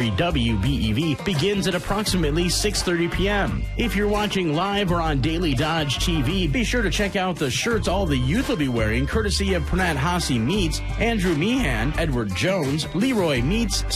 630 WBEV begins at approximately 6:30 p.m. If you're watching live or on Daily Dodge TV, be sure to check out the shirts all the youth will be wearing, courtesy of Pranat Hasi Meats, Andrew Meehan, Edward Jones, Leroy Meats,